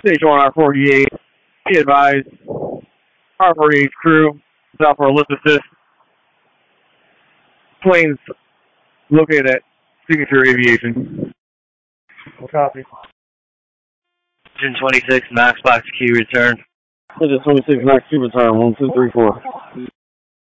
Station 1 R48. Be advised, R48 crew is out for a lift assist. Planes located at Signature Aviation. Copy. Engine 26, Max Box Q return. Engine 26, Max Q return, 1234.